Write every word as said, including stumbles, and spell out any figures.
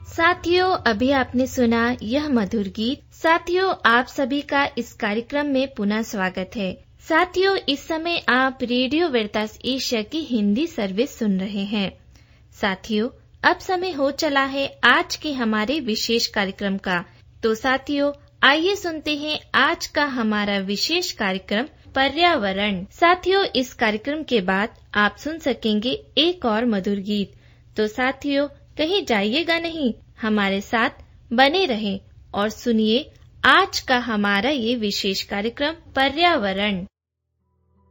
साथियों, अभी आपने सुना यह मधुर गीत। साथियों, आप सभी का इस कार्यक्रम में पुनः स्वागत है। साथियों, इस समय आप रेडियो वेरतास एशिया की हिंदी सर्विस सुन रहे हैं। साथियों, अब समय हो चला है आज के हमारे विशेष कार्यक्रम का। तो साथियों, आइए सुनते हैं आज का हमारा विशेष कार्यक्रम पर्यावरण। साथियों, इस कार्यक्रम के बाद आप सुन सकेंगे एक और मधुर गीत। तो साथियों, कहीं जाइएगा नहीं, हमारे साथ बने रहें और सुनिए आज का हमारा ये विशेष कार्यक्रम पर्यावरण।